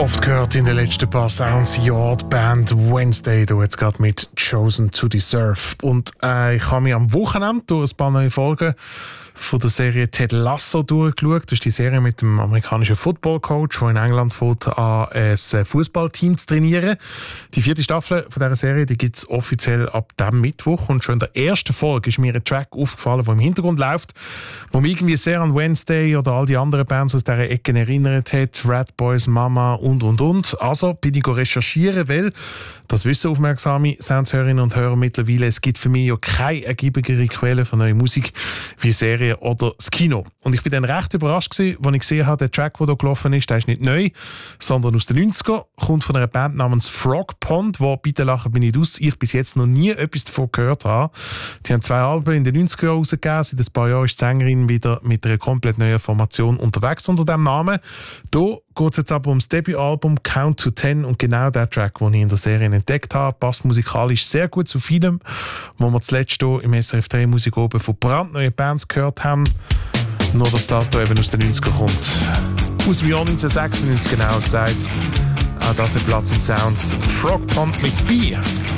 Oft gehört in den letzten paar Sounds, ja, die Band Wednesday, du jetzt gerade mit Chosen to Deserve. Und ich habe mir am Wochenende durch ein paar neue Folgen von der Serie Ted Lasso durchgeschaut. Das ist die Serie mit dem amerikanischen Football-Coach, der in England fährt, an ein Fußballteam zu trainieren. Die 4. Staffel von dieser Serie, die gibt es offiziell ab diesem Mittwoch. Und schon in der ersten Folge ist mir ein Track aufgefallen, der im Hintergrund läuft, wo mich irgendwie sehr an Wednesday oder all die anderen Bands aus dieser Ecke erinnert hat. Rat Boys, Mama und. Also bin ich recherchieren, weil, das wissen aufmerksame Soundshörerinnen und Hörer mittlerweile, es gibt für mich ja keine ergiebigere Quelle von neuer Musik wie Serie oder das Kino. Und ich bin dann recht überrascht gewesen, als ich gesehen habe, der Track, der da gelaufen ist, der ist nicht neu, sondern aus den 90er, kommt von einer Band namens Frog Pond, wo, bitte lachen bin ich aus, ich bis jetzt noch nie etwas davon gehört habe. Die haben 2 Alben in den 90er Jahren rausgegeben, seit ein paar Jahren ist die Sängerin wieder mit einer komplett neuen Formation unterwegs unter diesem Namen. Hier geht es jetzt aber ums Debütalbum Count to 10 und genau der Track, den ich in der Serie entdeckt habe, passt musikalisch sehr gut zu vielem, wo wir zuletzt hier im SRF 3 Musik oben von brandneuen Bands gehört haben. Nur, dass das hier eben aus den 90ern kommt. Aus dem Jahr 1996 genau gesagt. Auch das ist Platz im Sounds. Frog Pond mit Bier.